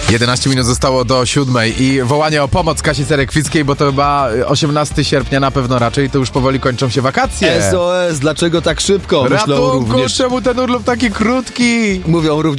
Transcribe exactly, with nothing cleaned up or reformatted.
jedenaście minut zostało do siódmej i wołanie o pomoc Kasi Serekwickiej, bo to chyba osiemnastego sierpnia na pewno raczej, to już powoli kończą się wakacje. S O S, dlaczego tak szybko? Myślą Ratunku, również, czemu ten urlop taki krótki? mówią również